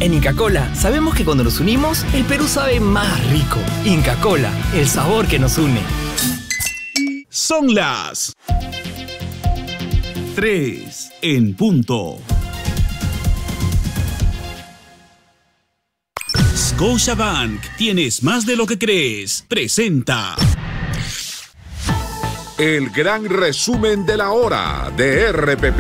En Inca Kola sabemos que cuando nos unimos, el Perú sabe más rico. Inca Kola, el sabor que nos une. Son las 3 en punto. Scotiabank, tienes más de lo que crees. Presenta el gran resumen de la hora de RPP.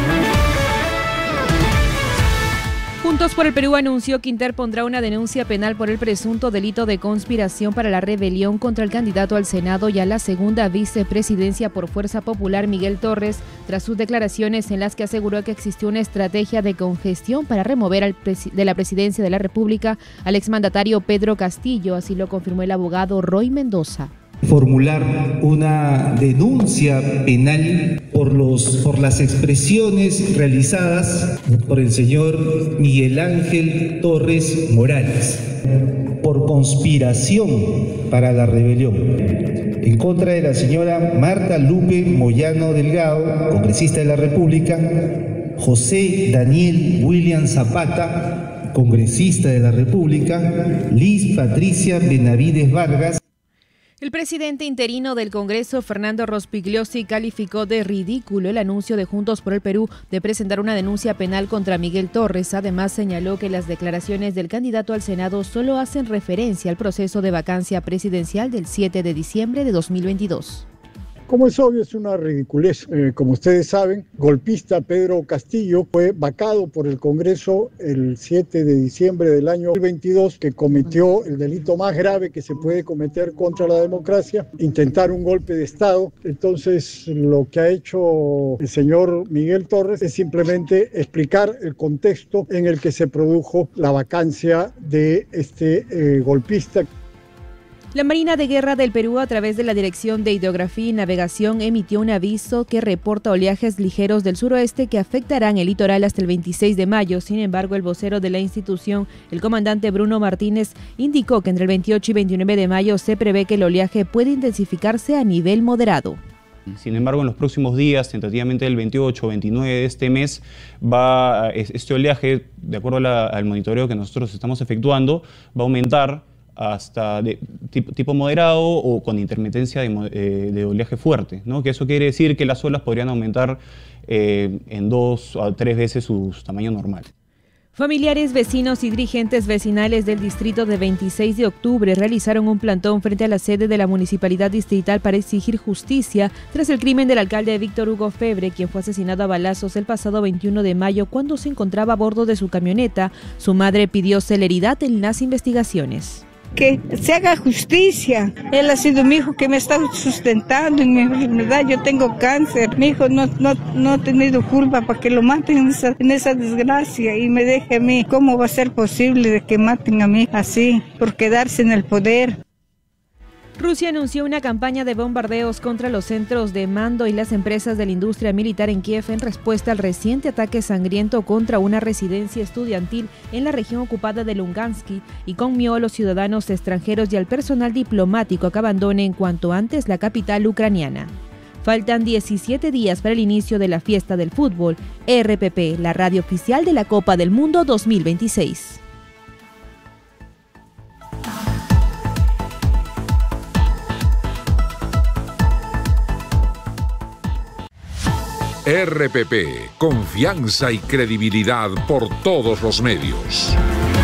Juntos por el Perú anunció que interpondrá una denuncia penal por el presunto delito de conspiración para la rebelión contra el candidato al Senado y a la segunda vicepresidencia por Fuerza Popular, Miguel Torres, tras sus declaraciones en las que aseguró que existió una estrategia de congestión para remover de la presidencia de la República al exmandatario Pedro Castillo. Así lo confirmó el abogado Roy Mendoza. Formular una denuncia penal por las expresiones realizadas por el señor Miguel Ángel Torres Morales por conspiración para la rebelión en contra de la señora Marta Lupe Moyano Delgado, congresista de la República, José Daniel William Zapata, congresista de la República, Liz Patricia Benavides Vargas. El presidente interino del Congreso, Fernando Rospigliosi, calificó de ridículo el anuncio de Juntos por el Perú de presentar una denuncia penal contra Miguel Torres. Además, señaló que las declaraciones del candidato al Senado solo hacen referencia al proceso de vacancia presidencial del 7 de diciembre de 2022. Como es obvio, es una ridiculez. Como ustedes saben, golpista Pedro Castillo fue vacado por el Congreso el 7 de diciembre del año 2022, que cometió el delito más grave que se puede cometer contra la democracia, intentar un golpe de Estado. Entonces, lo que ha hecho el señor Miguel Torres es simplemente explicar el contexto en el que se produjo la vacancia de este golpista. La Marina de Guerra del Perú, a través de la Dirección de Hidrografía y Navegación, emitió un aviso que reporta oleajes ligeros del suroeste que afectarán el litoral hasta el 26 de mayo. Sin embargo, el vocero de la institución, el comandante Bruno Martínez, indicó que entre el 28 y 29 de mayo se prevé que el oleaje puede intensificarse a nivel moderado. Sin embargo, en los próximos días, tentativamente el 28 o 29 de este mes, este oleaje, de acuerdo al monitoreo que nosotros estamos efectuando, va a aumentar hasta de tipo moderado o con intermitencia de oleaje fuerte, ¿no? Que eso quiere decir que las olas podrían aumentar en 2 a 3 veces su tamaño normal. Familiares, vecinos y dirigentes vecinales del distrito de 26 de octubre realizaron un plantón frente a la sede de la Municipalidad Distrital para exigir justicia tras el crimen del alcalde Víctor Hugo Febre, quien fue asesinado a balazos el pasado 21 de mayo cuando se encontraba a bordo de su camioneta. Su madre pidió celeridad en las investigaciones. Que se haga justicia. Él ha sido mi hijo que me está sustentando en mi enfermedad. Yo tengo cáncer. Mi hijo no ha tenido culpa para que lo maten en esa desgracia y me deje a mí. ¿Cómo va a ser posible de que maten a mí así por quedarse en el poder? Rusia anunció una campaña de bombardeos contra los centros de mando y las empresas de la industria militar en Kiev en respuesta al reciente ataque sangriento contra una residencia estudiantil en la región ocupada de Lugansk y conmovió a los ciudadanos extranjeros y al personal diplomático a que abandonen cuanto antes la capital ucraniana. Faltan 17 días para el inicio de la fiesta del fútbol. RPP, la radio oficial de la Copa del Mundo 2026. RPP, confianza y credibilidad por todos los medios.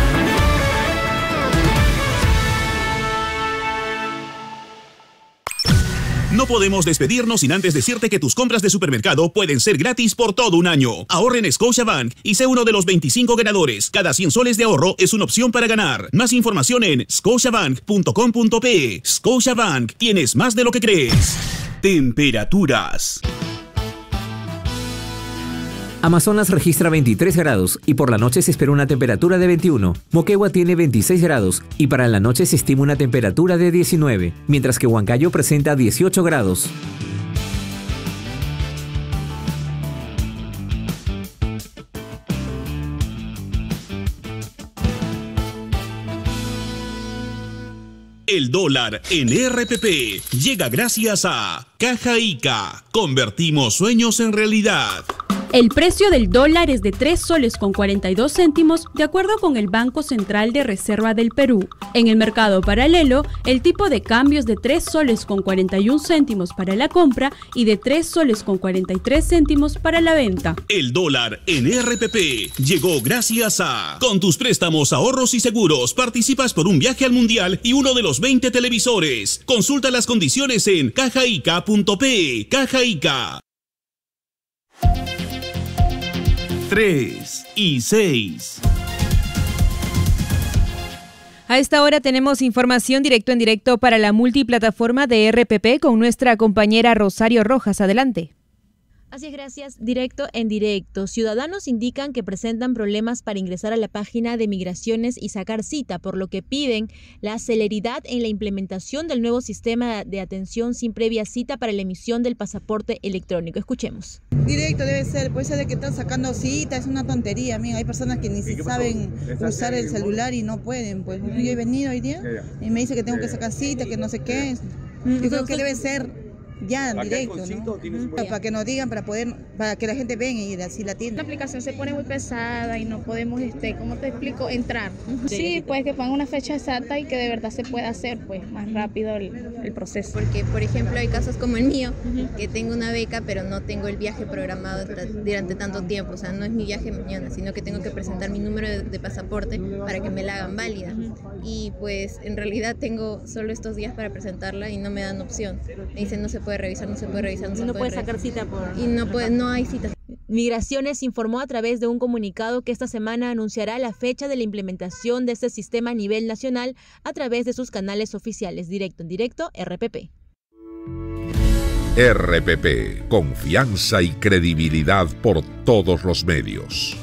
No podemos despedirnos sin antes decirte que tus compras de supermercado pueden ser gratis por todo un año. Ahorra en Scotiabank y sé uno de los 25 ganadores. Cada 100 soles de ahorro es una opción para ganar. Más información en scotiabank.com.pe. Scotiabank, tienes más de lo que crees. Temperaturas. Amazonas registra 23 grados y por la noche se espera una temperatura de 21. Moquegua tiene 26 grados y para la noche se estima una temperatura de 19, mientras que Huancayo presenta 18 grados. El dólar en RPP llega gracias a Caja Ica. Convertimos sueños en realidad. El precio del dólar es de 3 soles con 42 céntimos, de acuerdo con el Banco Central de Reserva del Perú. En el mercado paralelo, el tipo de cambio es de 3 soles con 41 céntimos para la compra y de 3 soles con 43 céntimos para la venta. El dólar en RPP llegó gracias a... Con tus préstamos, ahorros y seguros, participas por un viaje al Mundial y uno de los 20 televisores. Consulta las condiciones en cajaica.pe. Caja Ica. 3 y 6. A esta hora tenemos información en directo para la multiplataforma de RPP con nuestra compañera Rosario Rojas. Adelante. Así es, gracias. Directo en directo. Ciudadanos indican que presentan problemas para ingresar a la página de migraciones y sacar cita, por lo que piden la celeridad en la implementación del nuevo sistema de atención sin previa cita para la emisión del pasaporte electrónico. Escuchemos. Directo debe ser, puede ser de que están sacando cita, es una tontería, amigo. Hay personas que ni saben usar el celular y no pueden. Pues yo he venido hoy día y me dice que tengo que sacar cita, que no sé qué. Yo creo que debe ser ya directo, ¿no? Para que nos digan, para que la gente venga y así la tienda. La aplicación se pone muy pesada y no podemos, ¿cómo te explico? Entrar. Sí, pues que pongan una fecha exacta y que de verdad se pueda hacer, pues, más rápido el proceso. Porque, por ejemplo, hay casos como el mío, que tengo una beca, pero no tengo el viaje programado durante tanto tiempo. O sea, no es mi viaje mañana, sino que tengo que presentar mi número de pasaporte para que me la hagan válida. Y pues, en realidad tengo solo estos días para presentarla y no me dan opción. Me dicen, no se puede revisar, no se puede revisar, no puede sacar cita por... Y no hay citas. Migraciones informó a través de un comunicado que esta semana anunciará la fecha de la implementación de este sistema a nivel nacional a través de sus canales oficiales. Directo en directo, RPP. RPP, confianza y credibilidad por todos los medios.